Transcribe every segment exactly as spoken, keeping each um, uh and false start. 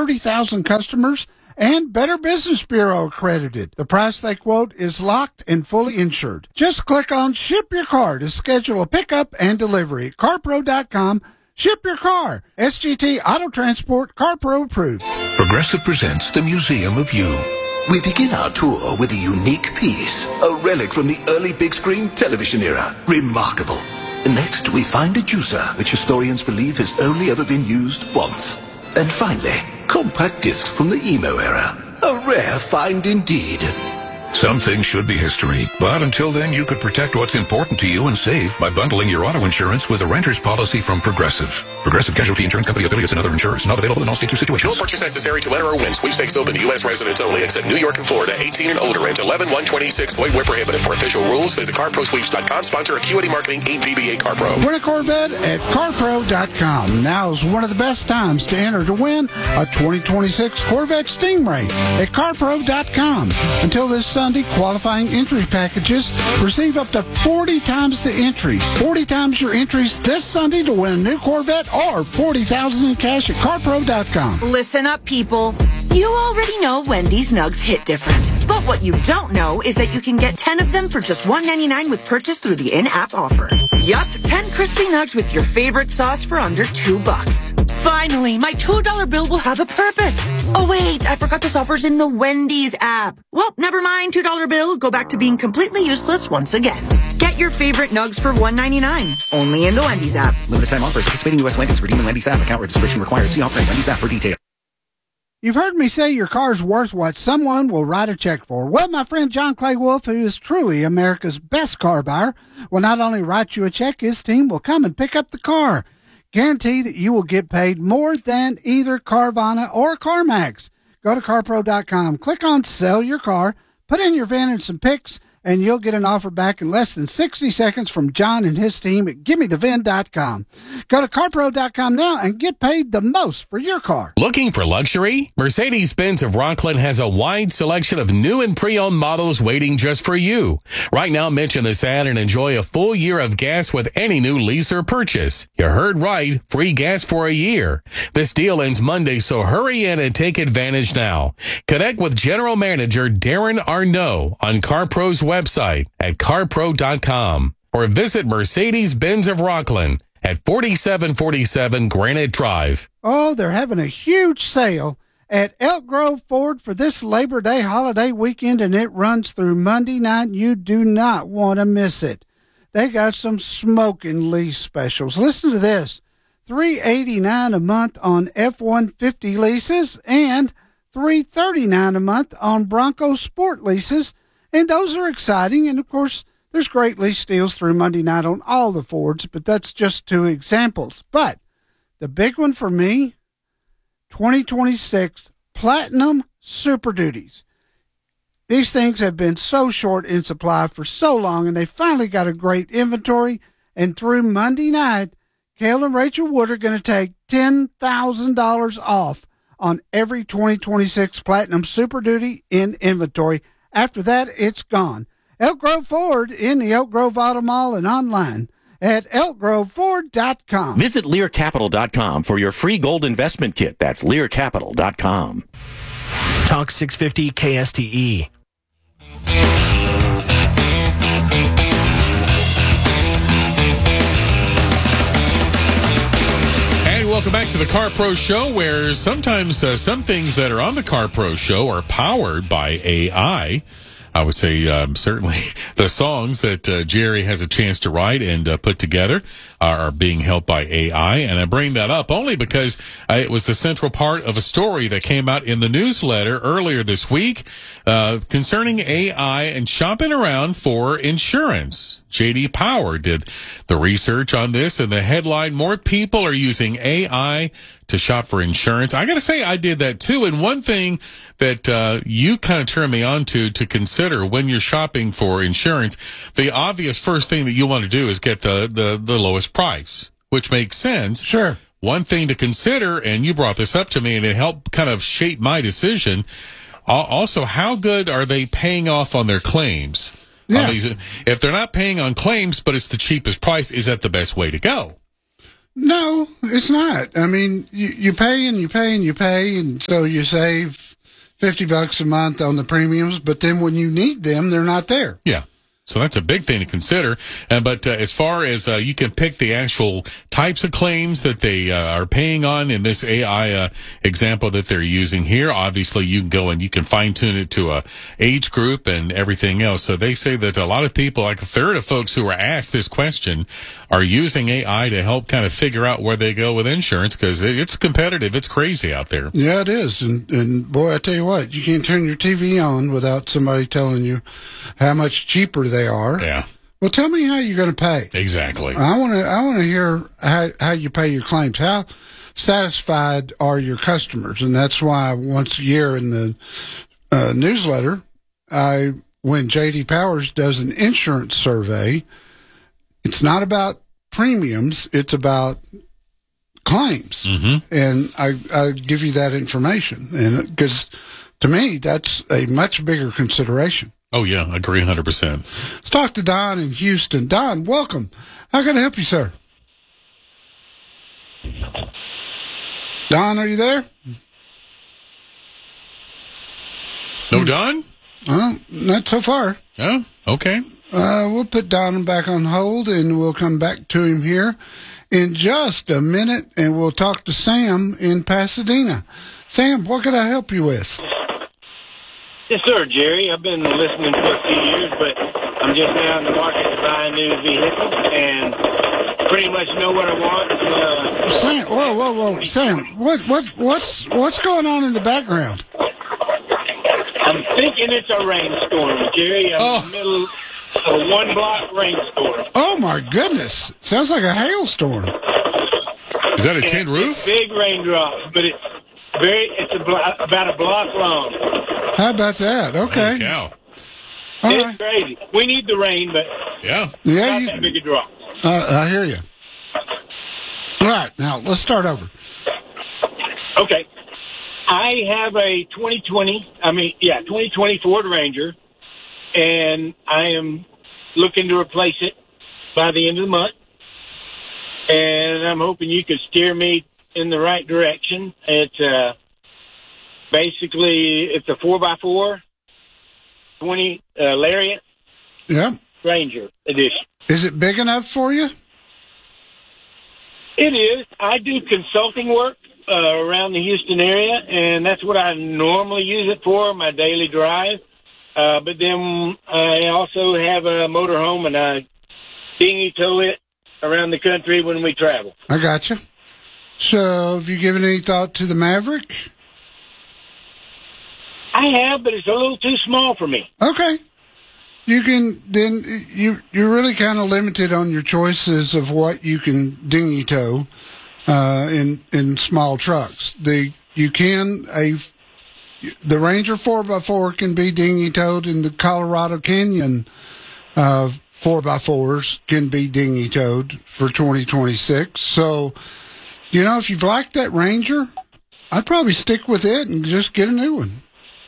thirty thousand customers and Better Business Bureau accredited. The price they quote is locked and fully insured. Just click on Ship Your Car to schedule a pickup and delivery. car pro dot com. Ship your car. S G T Auto Transport, CarPro approved. Progressive presents the Museum of You. We begin our tour with a unique piece, a relic from the early big screen television era. Remarkable. Next, we find a juicer, which historians believe has only ever been used once. And finally, compact discs from the emo era. A rare find indeed. Some things should be history, but until then, you could protect what's important to you and save by bundling your auto insurance with a renter's policy from Progressive. Progressive Casualty Insurance Company affiliates and other insurers. Not available in all states or situations. No purchase necessary to enter or win. Sweepstakes open to U S residents only, except New York and Florida. eighteen and older. Rent eleven one twenty-six. Void where prohibited. For official rules, visit car pro sweeps dot com. Sponsor Acuity Marketing, eight D B A CarPro. Win a Corvette at car pro dot com. Now is one of the best times to enter to win a twenty twenty-six Corvette Stingray at car pro dot com. Until this Sunday, qualifying entry packages receive up to forty times the entries. forty times your entries this Sunday to win a new Corvette or forty thousand dollars in cash at car pro dot com. Listen up, people. You already know Wendy's Nugs hit different. But what you don't know is that you can get ten of them for just one ninety-nine with purchase through the in-app offer. Yup, ten crispy nugs with your favorite sauce for under two bucks. Finally, my two dollar bill will have a purpose. Oh wait, I forgot this offer's in the Wendy's app. Well, never mind, two dollar bill. Go back to being completely useless once again. Get your favorite nugs for one ninety-nine. Only in the Wendy's app. Limited time offer. Participating U S Wendy's. Redeem in Wendy's app. Account registration required. See offer in Wendy's app for details. You've heard me say your car's worth what someone will write a check for. Well, my friend John Clay Wolf, who is truly America's best car buyer, will not only write you a check, his team will come and pick up the car. Guarantee that you will get paid more than either Carvana or CarMax. Go to car pro dot com, click on Sell Your Car, put in your V I N and some pics, and you'll get an offer back in less than sixty seconds from John and his team at gimme the V I N dot com. Go to car pro dot com now and get paid the most for your car. Looking for luxury? Mercedes-Benz of Rockland has a wide selection of new and pre-owned models waiting just for you. Right now, mention this ad and enjoy a full year of gas with any new lease or purchase. You heard right, free gas for a year. This deal ends Monday, so hurry in and take advantage now. Connect with General Manager Darren Arnault on CarPro's website at car pro dot com or visit Mercedes-Benz of Rockland at forty-seven forty-seven Granite Drive. Oh, they're having a huge sale at Elk Grove Ford for this Labor Day holiday weekend, and it runs through Monday night. You do not want to miss it. They got some smoking lease specials. Listen to this. three eighty-nine a month on F one fifty leases and three thirty-nine a month on Bronco Sport leases. And those are exciting. And, of course, there's great lease deals through Monday night on all the Fords, but that's just two examples. But the big one for me, twenty twenty-six Platinum Super Duties. These things have been so short in supply for so long, and they finally got a great inventory. And through Monday night, Cale and Rachel Wood are going to take ten thousand dollars off on every twenty twenty-six Platinum Super Duty in inventory. After that, it's gone. Elk Grove Ford in the Elk Grove Auto Mall and online at elk grove ford dot com. Visit lear capital dot com for your free gold investment kit. That's lear capital dot com. Talk six fifty K S T E. Welcome back to the Car Pro Show, where sometimes uh, some things that are on the Car Pro Show are powered by A I. I would say um, certainly the songs that uh, Jerry has a chance to write and uh, put together are being helped by A I. And I bring that up only because uh, it was the central part of a story that came out in the newsletter earlier this week uh, concerning A I and shopping around for insurance. J D Power did the research on this, and the headline, more people are using A I to shop for insurance. I got to say, I did that too. And one thing that uh, you kind of turned me on to to consider when you're shopping for insurance, the obvious first thing that you want to do is get the, the, the lowest price, which makes sense. Sure. One thing to consider, and you brought this up to me, and it helped kind of shape my decision. Also, how good are they paying off on their claims? Yeah. These, if they're not paying on claims, but it's the cheapest price, is that the best way to go? No, it's not. I mean, you, you pay and you pay and you pay, and so you save fifty bucks a month on the premiums, but then when you need them, they're not there. Yeah. So that's a big thing to consider. Uh, but uh, as far as uh, you can pick the actual types of claims that they uh, are paying on in this A I uh, example that they're using here, obviously you can go and you can fine tune it to a age group and everything else. So they say that a lot of people, like a third of folks who are asked this question, are using A I to help kind of figure out where they go with insurance because it, it's competitive. It's crazy out there. Yeah, it is. And, and boy, I tell you what, you can't turn your T V on without somebody telling you how much cheaper they are. Yeah. Well, tell me how you're going to pay. Exactly. I want to. I want to hear how how you pay your claims. How satisfied are your customers? And that's why once a year in the uh, newsletter, I when J D Powers does an insurance survey, it's not about premiums. It's about claims, mm-hmm. and I I give you that information, and because to me that's a much bigger consideration. Oh, yeah, I agree one hundred percent. Let's talk to Don in Houston. Don, welcome. How can I help you, sir? Don, are you there? No, Don? Uh, not so far. Oh, okay. Uh, we'll put Don back on hold, and we'll come back to him here in just a minute, and we'll talk to Sam in Pasadena. Sam, what can I help you with? Yes, sir, Jerry. I've been listening for a few years, but I'm just now in the market to buy a new vehicle and pretty much know what I want. Uh, Sam, whoa, whoa, whoa, Sam, what, what, what's, what's going on in the background? I'm thinking it's a rainstorm, Jerry. I'm oh. in the middle of a one-block rainstorm. Oh my goodness! Sounds like a hailstorm. Is that a tin roof? It's big raindrops, but it's very. It's a blo- about a block long. How about that? Okay. Holy cow. All it's right. crazy. We need the rain, but yeah, yeah, not you, that big a drop. Uh, I hear you. All right, now let's start over. Okay. I have a twenty twenty, I mean, yeah, twenty twenty Ford Ranger, and I am looking to replace it by the end of the month. And I'm hoping you could steer me in the right direction. It's uh, basically, it's a four by four, twenty uh, Lariat Yeah. Ranger edition. Is it big enough for you? It is. I do consulting work uh, around the Houston area, and that's what I normally use it for, my daily drive. Uh, but then I also have a motorhome, and I dinghy tow it around the country when we travel. I got you. So, have you given any thought to the Maverick? I have, but it's a little too small for me. Okay. You can, then, you, you're really kind of limited on your choices of what you can dinghy tow uh, in, in small trucks. The, you can, a, the Ranger four by four can be dinghy towed, and the Colorado Canyon uh, four by fours can be dinghy towed for twenty twenty-six. So, you know, if you've liked that Ranger, I'd probably stick with it and just get a new one.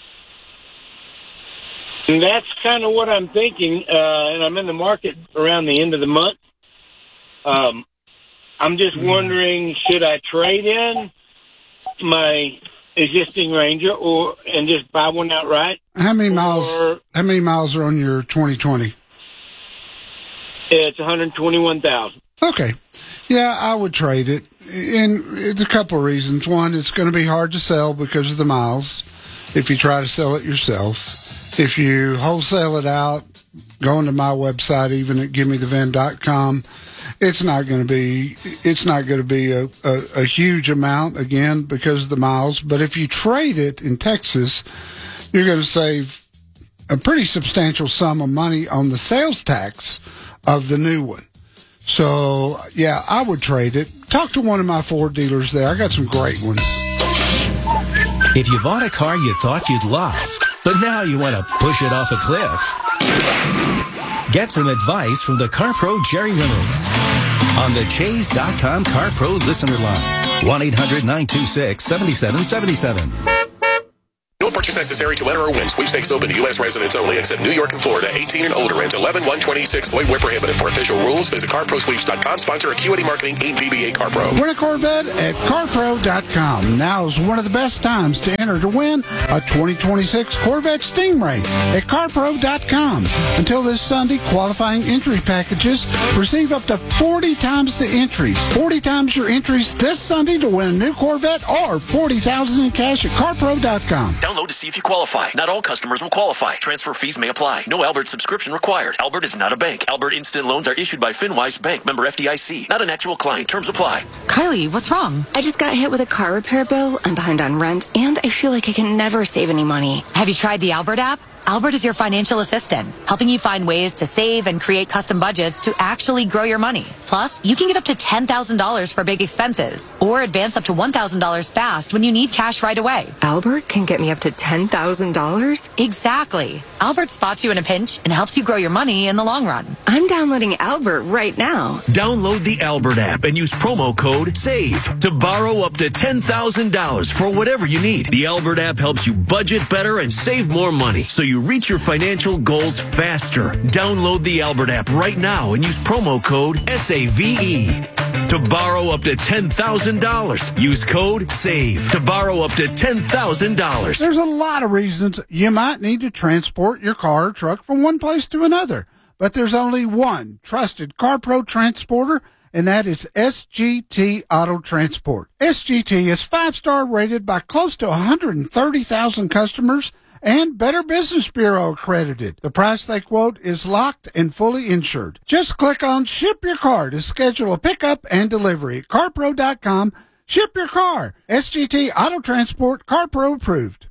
And that's kind of what I'm thinking, uh, and I'm in the market around the end of the month. Um, I'm just wondering, should I trade in my existing Ranger or and just buy one outright? How many miles? Or, how many miles are on your twenty twenty? It's one hundred twenty-one thousand. Okay, yeah, I would trade it, and it's a couple of reasons. One, it's going to be hard to sell because of the miles if you try to sell it yourself. If you wholesale it out, going to my website, even at give me the V I N dot com, it's not going to be it's not going to be a, a, a huge amount again because of the miles. But if you trade it in Texas, you're going to save a pretty substantial sum of money on the sales tax of the new one. So yeah, I would trade it. Talk to one of my Ford dealers there. I got some great ones. If you bought a car you thought you'd love, but now you want to push it off a cliff, get some advice from the CarPro Jerry Reynolds on the Chase dot com CarPro listener line. one eight hundred nine two six seven seven seven seven. No purchase purchase necessary to enter or win. Sweepstakes open to U S residents only, except New York and Florida, eighteen and older, and eleven one twenty-six. Void where prohibited. For official rules, visit car pro sweeps dot com. Sponsor Acuity Marketing, Incorporated. D B A CarPro. Win a Corvette at car pro dot com. Now is one of the best times to enter to win a twenty twenty-six Corvette Stingray at car pro dot com. Until this Sunday, qualifying entry packages receive up to forty times the entries. forty times your entries this Sunday to win a new Corvette or forty thousand dollars in cash at car pro dot com. Download to see if you qualify. Not all customers will qualify. Transfer fees may apply. No Albert subscription required. Albert is not a bank. Albert Instant Loans are issued by FinWise Bank, member F D I C. Not an actual client. Terms apply. Kylie, what's wrong? I just got hit with a car repair bill. I'm behind on rent, and I feel like I can never save any money. Have you tried the Albert app? Albert is your financial assistant, helping you find ways to save and create custom budgets to actually grow your money. Plus, you can get up to ten thousand dollars for big expenses, or advance up to one thousand dollars fast when you need cash right away. Albert can get me up to ten thousand dollars? Exactly. Albert spots you in a pinch and helps you grow your money in the long run. I'm downloading Albert right now. Download the Albert app and use promo code SAVE to borrow up to ten thousand dollars for whatever you need. The Albert app helps you budget better and save more money, so you reach your financial goals faster. Download the Albert app right now and use promo code S A V E to borrow up to ten thousand dollars. Use code SAVE to borrow up to ten thousand dollars. There's a lot of reasons you might need to transport your car or truck from one place to another, but there's only one trusted CarPro transporter, and that is S G T Auto Transport. S G T is five-star rated by close to one hundred thirty thousand customers and Better Business Bureau accredited. The price they quote is locked and fully insured. Just click on Ship Your Car to schedule a pickup and delivery at car pro dot com. Ship your car. S G T Auto Transport, CarPro approved.